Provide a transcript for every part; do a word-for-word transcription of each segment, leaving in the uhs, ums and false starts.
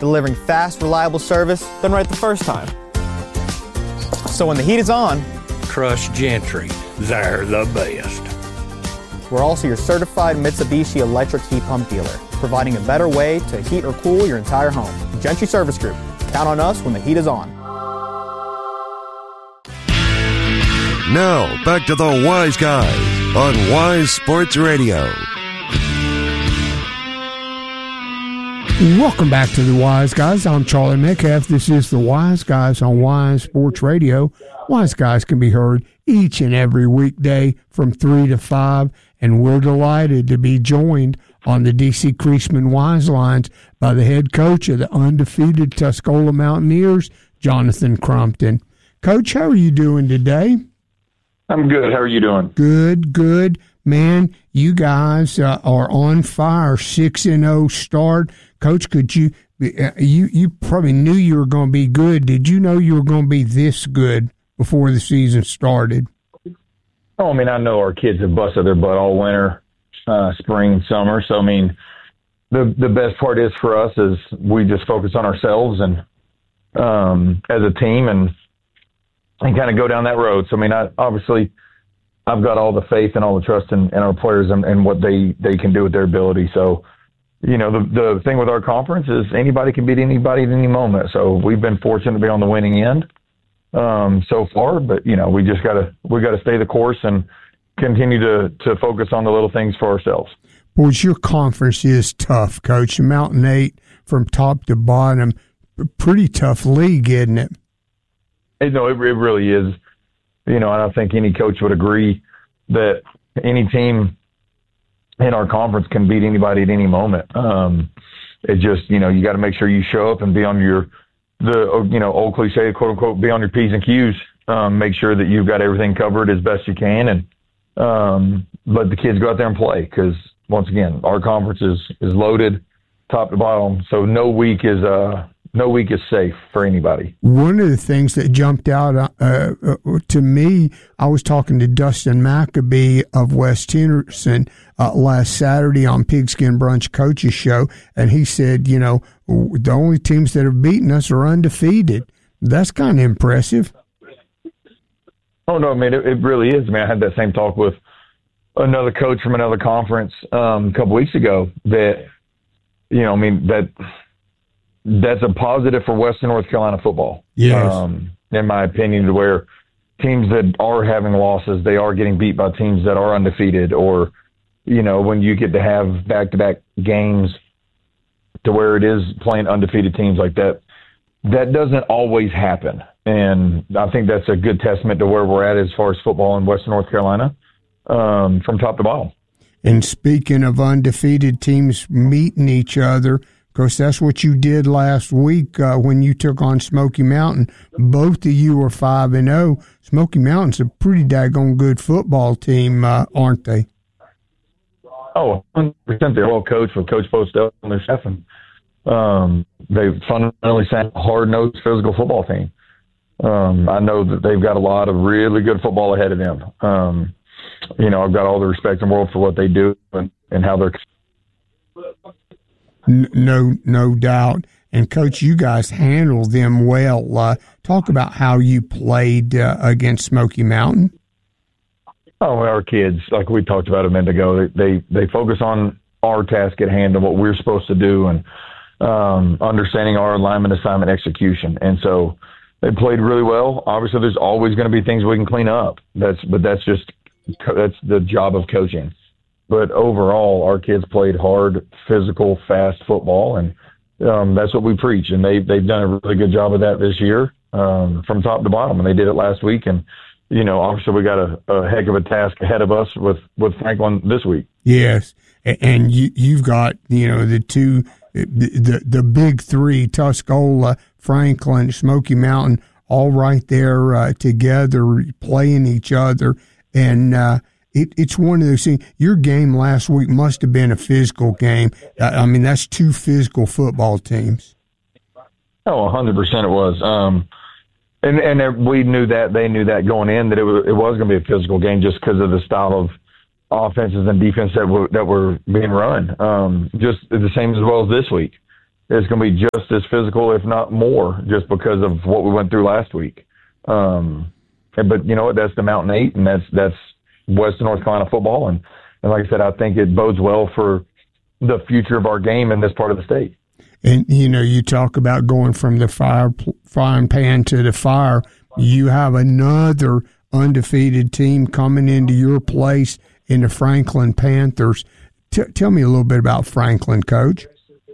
delivering fast, reliable service done right the first time. So when the heat is on, trust Gentry. They're the best. We're also your certified Mitsubishi electric heat pump dealer, providing a better way to heat or cool your entire home. Gentry Service Group. Count on us when the heat is on. Now, back to the Wise Guys on Wise Sports Radio. Welcome back to the Wise Guys. I'm Charlie Metcalf. This is the Wise Guys on Wise Sports Radio. Wise Guys can be heard each and every weekday from three to five, and we're delighted to be joined on the D C Creasman Wise Lines by the head coach of the undefeated Tuscola Mountaineers, Jonathan Crumpton. Coach, how are you doing today? I'm good. How are you doing? Good, good. Man, you guys uh, are on fire. six and oh start. Coach, could you, uh, you you probably knew you were going to be good. Did you know you were going to be this good before the season started? Oh, I mean, I know our kids have busted their butt all winter, uh, spring, summer. So, I mean, the the best part is for us is we just focus on ourselves and um, as a team and and kind of go down that road. So, I mean, I, obviously, I've got all the faith and all the trust in, in our players and, and what they, they can do with their ability. So, you know, the the thing with our conference is anybody can beat anybody at any moment. So we've been fortunate to be on the winning end um, so far. But, you know, we just got to we got to stay the course and continue to, to focus on the little things for ourselves. Boys, your conference is tough, Coach. Mountain Eight from top to bottom, pretty tough league, isn't it? No, it, it really is. You know, and I think any coach would agree that any team in our conference can beat anybody at any moment. Um, it just, you know, you got to make sure you show up and be on your, the, you know, old cliche, quote unquote, be on your P's and Q's. Um, make sure that you've got everything covered as best you can and um, let the kids go out there and play. Because, once again, our conference is, is loaded top to bottom. So no week is, uh, no week is safe for anybody. One of the things that jumped out uh, uh, to me, I was talking to Dustin Maccabee of West Henderson uh, last Saturday on Pigskin Brunch Coach's Show, and he said, you know, the only teams that have beaten us are undefeated. That's kind of impressive. Oh, no, I mean, it, it really is. I mean, I had that same talk with another coach from another conference um, a couple weeks ago that, you know, I mean, that – that's a positive for Western North Carolina football. Yes. Um, in my opinion, to where teams that are having losses, they are getting beat by teams that are undefeated, or, you know, when you get to have back-to-back games to where it is playing undefeated teams like that, that doesn't always happen. And I think that's a good testament to where we're at as far as football in Western North Carolina um, from top to bottom. And speaking of undefeated teams meeting each other, of course, that's what you did last week uh, when you took on Smoky Mountain. Both of you were five and zero. Smoky Mountain's a pretty daggone good football team, uh, aren't they? Oh, one hundred percent. They're well coached with Coach Postel and their staff. And, um, they fundamentally sound a hard-nosed physical football team. Um, I know that they've got a lot of really good football ahead of them. Um, you know, I've got all the respect in the world for what they do and, and how they're. No, no doubt. And, Coach, you guys handled them well. Uh, talk about how you played uh, against Smoky Mountain. Oh, our kids, like we talked about a minute ago, they, they, they focus on our task at hand and what we're supposed to do and um, understanding our alignment, assignment, execution. And so they played really well. Obviously, there's always going to be things we can clean up. That's But that's just that's the job of coaching. But overall, our kids played hard, physical, fast football, and um, that's what we preach. And they, they've done a really good job of that this year um, from top to bottom, and they did it last week. And, you know, obviously we got a, a heck of a task ahead of us with, with Franklin this week. Yes, and you, you've got, you know, the two, the, the, the big three, Tuscola, Franklin, Smoky Mountain, all right there uh, together, playing each other. And, uh, It, it's one of those things. Your game last week must have been a physical game. I mean, that's two physical football teams. Oh, one hundred percent it was. Um, and and we knew that. They knew that going in, that it was, it was going to be a physical game just because of the style of offenses and defense that were, that were being run. Um, just the same as well as this week. it's going to be just as physical, if not more, just because of what we went through last week. Um, but you know what? That's the Mountain Eight, and that's that's Western North Carolina football. And, and like I said, I think it bodes well for the future of our game in this part of the state. And, you know, you talk about going from the fire, frying pan to the fire. You have another undefeated team coming into your place in the Franklin Panthers. T- tell me a little bit about Franklin, Coach.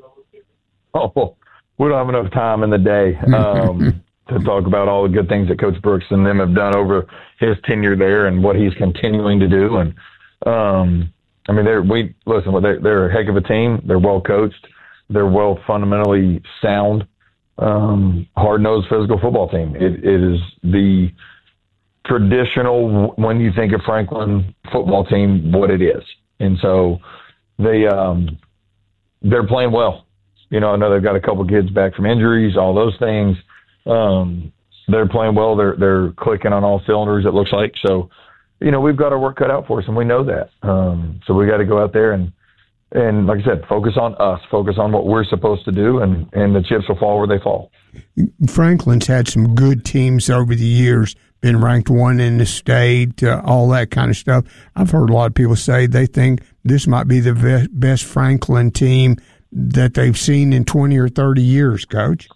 Oh, we don't have enough time in the day um, to talk about all the good things that Coach Brooks and them have done over his tenure there and what he's continuing to do. And um, I mean, they're we listen. They're, they're a heck of a team. They're well coached. They're well fundamentally sound, um, hard-nosed physical football team. It, it is the traditional, when you think of Franklin football team, what it is. And so they um, they're playing well. You know, I know they've got a couple kids back from injuries, all those things. Um, they're playing well. They're they're clicking on all cylinders, it looks like. So, you know, we've got our work cut out for us, and we know that. Um, so we got to go out there and, and, like I said, focus on us, focus on what we're supposed to do, and, and the chips will fall where they fall. Franklin's had some good teams over the years, been ranked one in the state, uh, all that kind of stuff. I've heard a lot of people say they think this might be the ve- best Franklin team that they've seen in twenty or thirty years, Coach.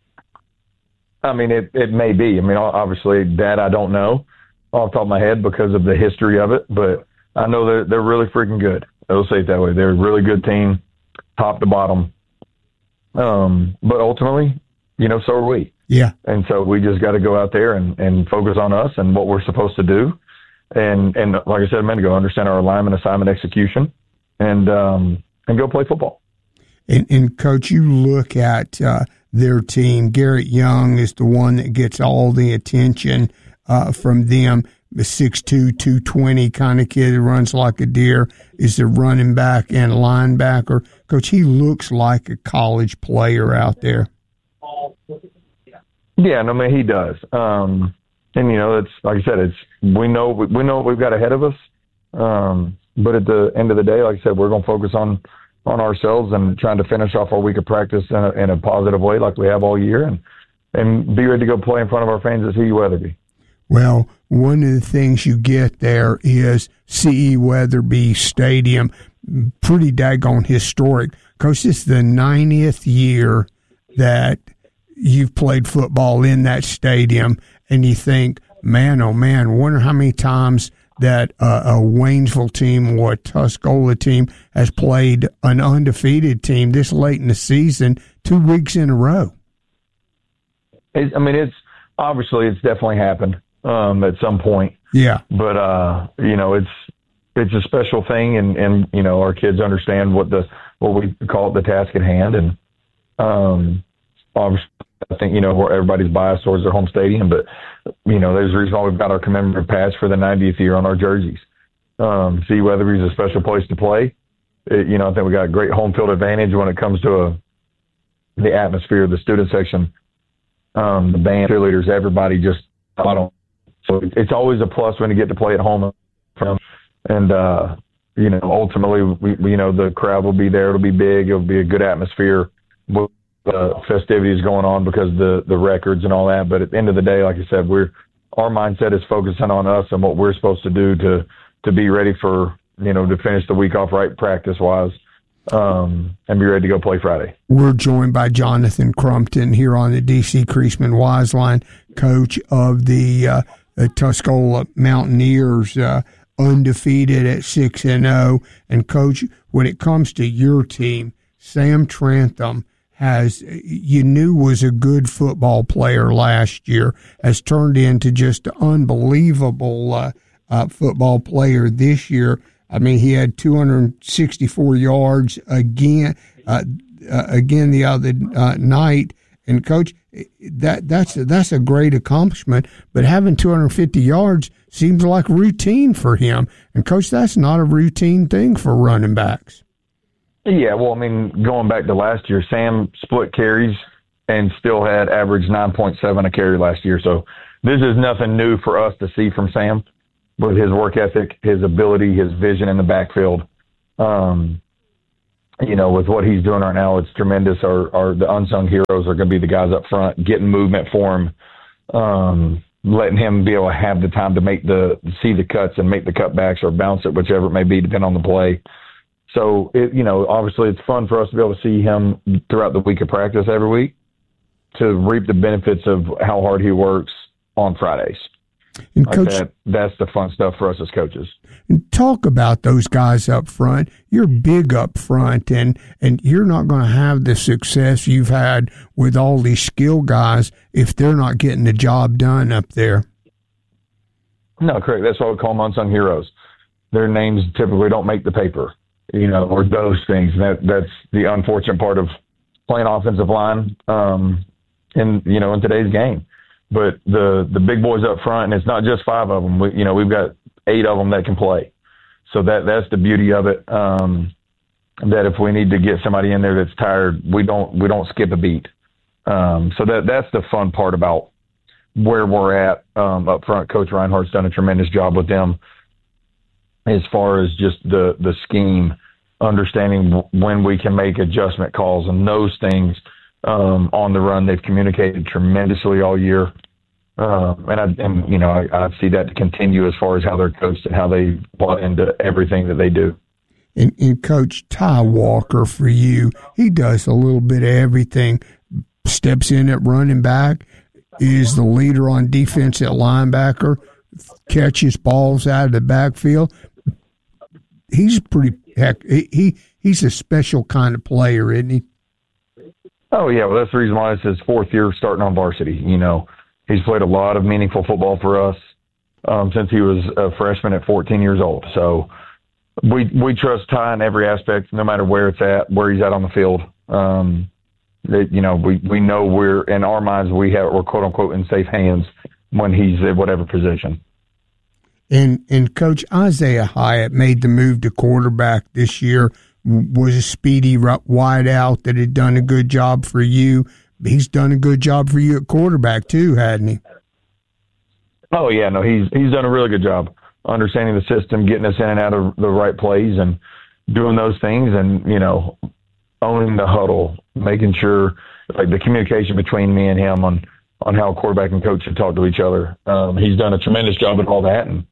I mean, it, it may be. I mean, obviously, that I don't know off the top of my head because of the history of it, but I know they're, they're really freaking good. I'll say it that way. They're a really good team, top to bottom. Um, but ultimately, you know, so are we. Yeah. And so we just got to go out there and, and focus on us and what we're supposed to do. And, and like I said a minute ago, understand our alignment, assignment, execution, and um, and go play football. And, and Coach, you look at uh, their team. Garrett Young is the one that gets all the attention uh, from them. The six two, two twenty kind of kid who runs like a deer, is the running back and linebacker. Coach, he looks like a college player out there. Yeah, no, I mean, he does. Um, and, you know, it's like I said, it's we know we know what we've got ahead of us. Um, but at the end of the day, like I said, we're going to focus on, on ourselves and trying to finish off our week of practice in a, in a positive way like we have all year, and, and be ready to go play in front of our fans at C E Weatherby. Well, one of the things you get there is C E Weatherby Stadium, pretty daggone historic. Coach, this is the ninetieth year that you've played football in that stadium, and you think, man, oh man, wonder how many times that uh, a Waynesville team or a Tuscola team has played an undefeated team this late in the season, two weeks in a row. It, I mean, it's obviously it's definitely happened um, at some point. Yeah, but uh, you know, it's it's a special thing, and, and you know, our kids understand what the what we call it, the task at hand, and um, obviously, I think, you know, everybody's biased towards their home stadium, but, you know, there's a reason why we've got our commemorative patch for the ninetieth year on our jerseys. Um, C E Weatherby is a special place to play. It, you know, I think we got a great home field advantage when it comes to a, the atmosphere, the student section, um, the band, cheerleaders, everybody just, I don't, so it's always a plus when you get to play at home. And, uh, you know, ultimately, we, we, you know, the crowd will be there. It'll be big. It'll be a good atmosphere. We'll, Uh, festivities going on because of the, the records and all that. But at the end of the day, like I said, we're, our mindset is focusing on us and what we're supposed to do to, to be ready for, you know, to finish the week off right practice wise, um, and be ready to go play Friday. We're joined by Jonathan Crumpton here on the D C Creasman Wise Line, coach of the, uh, the Tuscola Mountaineers, uh, undefeated at six and oh. And coach, when it comes to your team, Sam Trantham has, you knew was a good football player last year, has turned into just an unbelievable uh, uh, football player this year. I mean, he had two hundred sixty-four yards again, uh, uh, again the other uh, night. And coach, that that's that's a great accomplishment. But having two hundred fifty yards seems like routine for him. And coach, that's not a routine thing for running backs. Yeah, well, I mean, going back to last year, Sam split carries and still had average nine point seven a carry last year. So this is nothing new for us to see from Sam, but his work ethic, his ability, his vision in the backfield. Um, you know, with what he's doing right now, it's tremendous. Our, our the unsung heroes are going to be the guys up front, getting movement for him, um, letting him be able to have the time to make the see the cuts and make the cutbacks or bounce it, whichever it may be, depending on the play. So, it, you know, obviously it's fun for us to be able to see him throughout the week of practice every week to reap the benefits of how hard he works on Fridays. And like Coach, that, that's the fun stuff for us as coaches. And talk about those guys up front. You're big up front, and, and you're not going to have the success you've had with all these skill guys if they're not getting the job done up there. No, correct. That's why we call them unsung heroes. Their names typically don't make the paper, you know, or those things. That that's the unfortunate part of playing offensive line um, in you know in today's game. But the the big boys up front, and it's not just five of them. We, you know, we've got eight of them that can play. So that that's the beauty of it. Um, that if we need to get somebody in there that's tired, we don't we don't skip a beat. Um, so that that's the fun part about where we're at um, up front. Coach Reinhardt's done a tremendous job with them as far as just the the scheme, understanding when we can make adjustment calls and those things. Um, on the run, they've communicated tremendously all year. Um, and, I, and, you know, I, I see that to continue as far as how they're coached and how they bought into everything that they do. And, and Coach Ty Walker, for you, he does a little bit of everything. Steps in at running back, is the leader on defense at linebacker, catches balls out of the backfield. He's pretty heck. He, he he's a special kind of player, isn't he? Oh, yeah. Well, that's the reason why it's his fourth year starting on varsity. You know, he's played a lot of meaningful football for us um, since he was a freshman at fourteen years old. So we we trust Ty in every aspect, no matter where it's at, where he's at on the field. Um, that, you know, we, we know we're, in our minds, we have, we're quote unquote in safe hands when he's at whatever position. And, and Coach, Isaiah Hyatt made the move to quarterback this year. Was a speedy wide out that had done a good job for you. He's done a good job for you at quarterback too, hadn't he? Oh yeah, no, he's he's done a really good job understanding the system, getting us in and out of the right plays, and doing those things, and you know, owning the huddle, making sure like the communication between me and him on on how quarterback and coach should talk to each other. Um, he's done a tremendous job at all that, and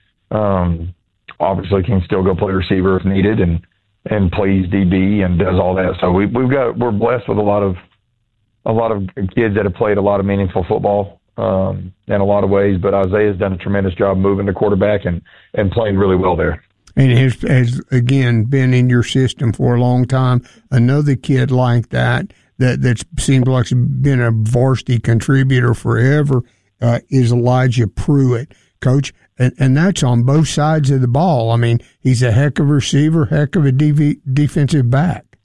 um, obviously can still go play receiver if needed, and. and plays D B and does all that. So we, we've got, we're blessed with a lot of, a lot of kids that have played a lot of meaningful football um, in a lot of ways, but Isaiah's done a tremendous job moving to quarterback and, and playing really well there. And has, has, again, been in your system for a long time. Another kid like that, that, that seems like he's been a varsity contributor forever, uh, is Elijah Pruitt. Coach, and, and that's on both sides of the ball. I mean, he's a heck of a receiver, heck of a D V, defensive back.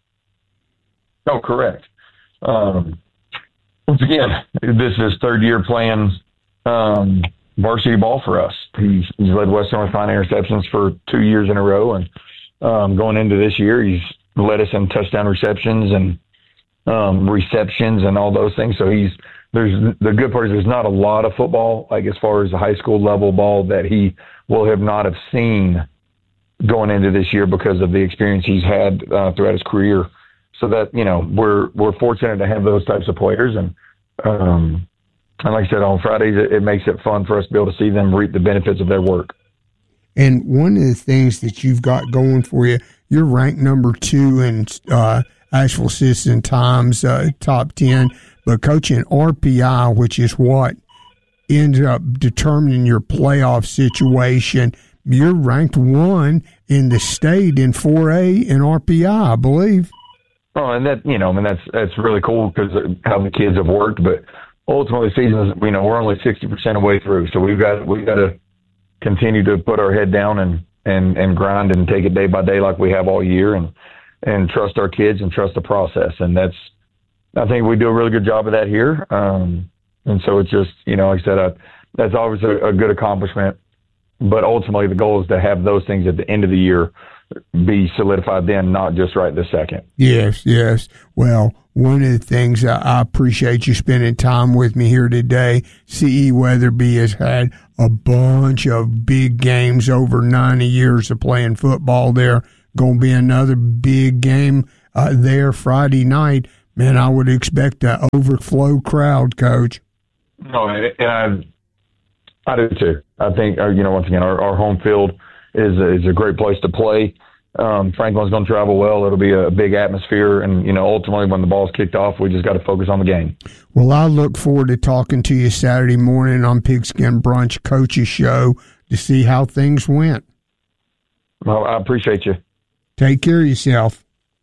Oh, correct. Um, once again, this is his third year playing um, varsity ball for us. He's, he's led Western with nine interceptions for two years in a row, and um, going into this year, he's led us in touchdown receptions and um, receptions and all those things. So he's There's the good part is there's not a lot of football, like as far as the high school level ball, that he will have not have seen going into this year because of the experience he's had uh, throughout his career. So that, you know, we're, we're fortunate to have those types of players. And, um, and like I said, on Fridays, it, it makes it fun for us to be able to see them reap the benefits of their work. And one of the things that you've got going for you, you're ranked number two in uh, Asheville Citizen Times uh, top ten. But coaching R P I, which is what ends up determining your playoff situation, you're ranked one in the state in four A in R P I, I believe. Oh, and that, you know, I mean, that's that's really cool because of how the kids have worked. But ultimately, the season is, you know, we're only sixty percent of the way through, so we've got we've got to continue to put our head down and and and grind and take it day by day like we have all year, and and trust our kids and trust the process. And that's, I think we do a really good job of that here. Um, and so it's just, you know, like I said, I, that's always a, a good accomplishment. But ultimately, the goal is to have those things at the end of the year be solidified then, not just right this second. Yes, yes. Well, one of the things I appreciate you spending time with me here today, C E Weatherby has had a bunch of big games over ninety years of playing football there. going to be another big game uh, there Friday night. Man, I would expect an overflow crowd, Coach. No, and I, I do too. I think, uh, you know, once again, our, our home field is a, is a great place to play. Um, Franklin's going to travel well. It'll be a big atmosphere. And, you know, ultimately when the ball's kicked off, we just got to focus on the game. Well, I look forward to talking to you Saturday morning on Pigskin Brunch Coach's Show to see how things went. Well, I appreciate you. Take care of yourself.